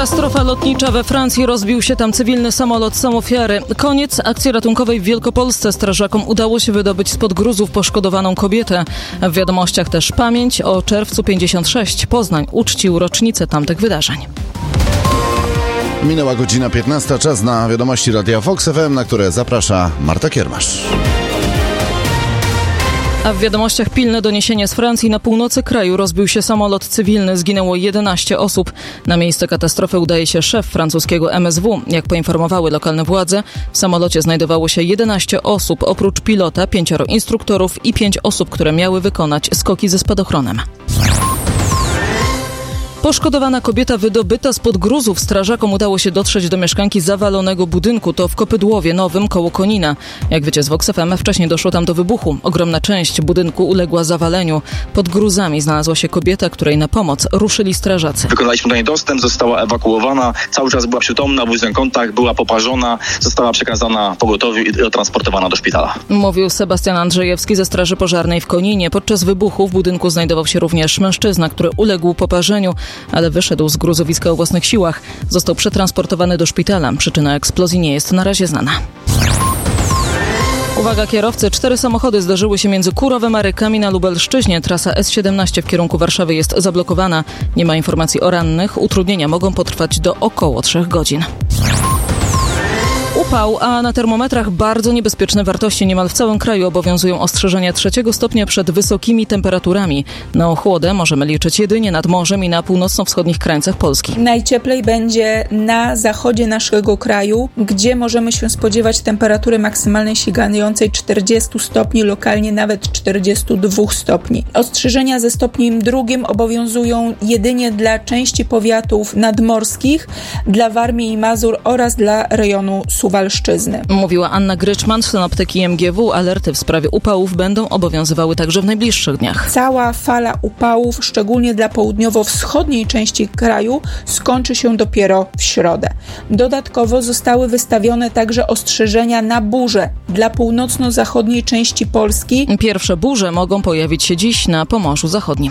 Katastrofa lotnicza we Francji, rozbił się tam cywilny samolot, są ofiary. Koniec akcji ratunkowej w Wielkopolsce. Strażakom udało się wydobyć spod gruzów poszkodowaną kobietę. W wiadomościach też pamięć o czerwcu 56. Poznań uczcił rocznicę tamtych wydarzeń. Minęła godzina 15, czas na wiadomości Radia Fox FM, na które zaprasza Marta Kiermasz. A w wiadomościach pilne doniesienie z Francji. Na północy kraju rozbił się samolot cywilny. Zginęło 11 osób. Na miejsce katastrofy udaje się szef francuskiego MSW. Jak poinformowały lokalne władze, w samolocie znajdowało się 11 osób. Oprócz pilota 5 instruktorów i 5 osób, które miały wykonać skoki ze spadochronem. Poszkodowana kobieta wydobyta spod gruzów. Strażakom udało się dotrzeć do mieszkanki zawalonego budynku. To w Kopydłowie Nowym koło Konina. Jak wiecie z Vox FM, wcześniej doszło tam do wybuchu. Ogromna część budynku uległa zawaleniu. Pod gruzami znalazła się kobieta, której na pomoc ruszyli strażacy. Wykonaliśmy do niej dostęp, została ewakuowana. Cały czas była przytomna, był z nią kontakt, była poparzona. Została przekazana pogotowiu i transportowana do szpitala. Mówił Sebastian Andrzejewski ze Straży Pożarnej w Koninie. Podczas wybuchu w budynku znajdował się również mężczyzna, który uległ poparzeniu, ale wyszedł z gruzowiska o własnych siłach. Został przetransportowany do szpitala. Przyczyna eksplozji nie jest na razie znana. Uwaga kierowcy, 4 samochody zdarzyły się między Kurowem a Rykami na Lubelszczyźnie. Trasa S17 w kierunku Warszawy jest zablokowana. Nie ma informacji o rannych. Utrudnienia mogą potrwać do około 3 godzin. Upał, a na termometrach bardzo niebezpieczne wartości. Niemal w całym kraju obowiązują ostrzeżenia 3 stopnia przed wysokimi temperaturami. Na ochłodę możemy liczyć jedynie nad morzem i na północno-wschodnich krańcach Polski. Najcieplej będzie na zachodzie naszego kraju, gdzie możemy się spodziewać temperatury maksymalnej sięgającej 40 stopni, lokalnie nawet 42 stopni. Ostrzeżenia ze stopniem 2 obowiązują jedynie dla części powiatów nadmorskich, dla Warmii i Mazur oraz dla rejonu Suwalszczyzny. Mówiła Anna Gryczman, synoptyki MGW. Alerty w sprawie upałów będą obowiązywały także w najbliższych dniach. Cała fala upałów, szczególnie dla południowo-wschodniej części kraju, skończy się dopiero w środę. Dodatkowo zostały wystawione także ostrzeżenia na burze dla północno-zachodniej części Polski. Pierwsze burze mogą pojawić się dziś na Pomorzu Zachodnim.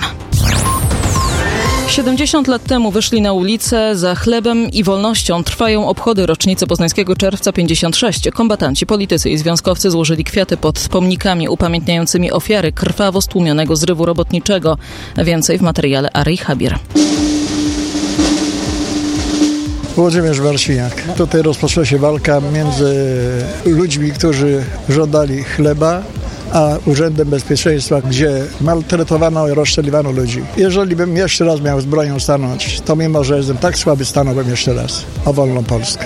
70 lat temu wyszli na ulicę za chlebem i wolnością. Trwają obchody rocznicy poznańskiego czerwca 56. Kombatanci, politycy i związkowcy złożyli kwiaty pod pomnikami upamiętniającymi ofiary krwawo stłumionego zrywu robotniczego. Więcej w materiale Ary Habir. Włodzimierz Marciniak. Tutaj rozpoczęła się walka między ludźmi, którzy żądali chleba, a Urzędem Bezpieczeństwa, gdzie maltretowano i rozstrzeliwano ludzi. Jeżeli bym jeszcze raz miał z bronią stanąć, to mimo, że jestem tak słaby, stanąłbym jeszcze raz o wolną Polskę.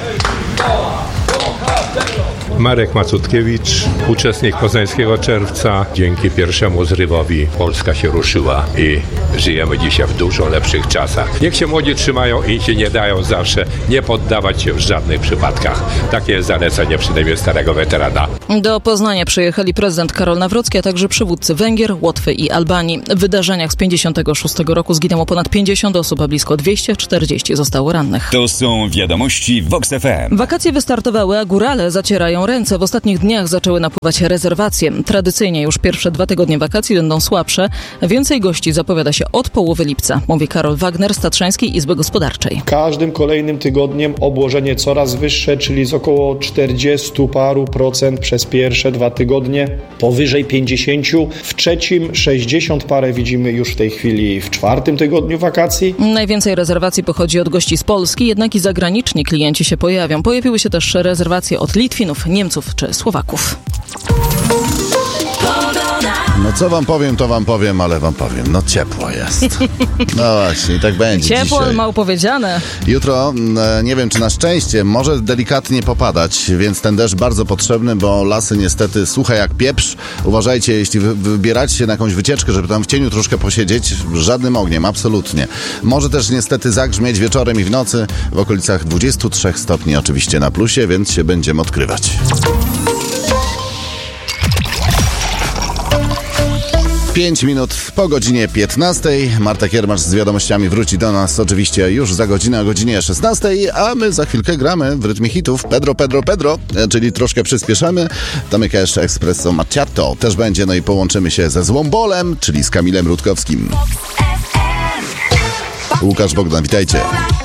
Marek Macutkiewicz, uczestnik Poznańskiego Czerwca. Dzięki pierwszemu zrywowi Polska się ruszyła i żyjemy dzisiaj w dużo lepszych czasach. Niech się młodzi trzymają i się nie dają zawsze nie poddawać się w żadnych przypadkach. Takie jest zalecenie przynajmniej starego weterana. Do Poznania przyjechali prezydent Karol Nawrocki, a także przywódcy Węgier, Łotwy i Albanii. W wydarzeniach z 56 roku zginęło ponad 50 osób, a blisko 240 zostało rannych. To są wiadomości Vox FM. Wakacje wystartowały, a górale zacierają ręce. W ostatnich dniach zaczęły napływać rezerwacje. Tradycyjnie już pierwsze 2 tygodnie wakacji będą słabsze. Więcej gości zapowiada się od połowy lipca, mówi Karol Wagner z Tatrzańskiej Izby Gospodarczej. Każdym kolejnym tygodniem obłożenie coraz wyższe, czyli z około 40 paru procent przez pierwsze 2 tygodnie, powyżej 50. W trzecim 60 parę widzimy już w tej chwili w 4. tygodniu wakacji. Najwięcej rezerwacji pochodzi od gości z Polski, jednak i zagraniczni klienci się pojawią. Pojawiły się też rezerwacje od Litwinów, Niemców czy Słowaków. No co wam powiem, to wam powiem, ale wam powiem, no ciepło jest. No właśnie, tak będzie ciepło, dzisiaj. mało powiedziane. Jutro, nie wiem czy na szczęście, może delikatnie popadać, więc ten deszcz bardzo potrzebny, bo lasy niestety suche jak pieprz. Uważajcie, jeśli wybieracie się na jakąś wycieczkę, żeby tam w cieniu troszkę posiedzieć, żadnym ogniem, absolutnie. Może też niestety zagrzmieć wieczorem i w nocy w okolicach 23 stopni oczywiście na plusie, więc się będziemy odkrywać. 5 minut po godzinie 15. Marta Kiermasz z wiadomościami wróci do nas oczywiście już za godzinę o godzinie 16, a my za chwilkę gramy w rytmie hitów Pedro, Pedro, Pedro, czyli troszkę przyspieszamy. Tomek Cash, Espresso Macchiato też będzie, no i połączymy się ze Złombolem, czyli z Kamilem Rutkowskim. Łukasz Bogdan, witajcie.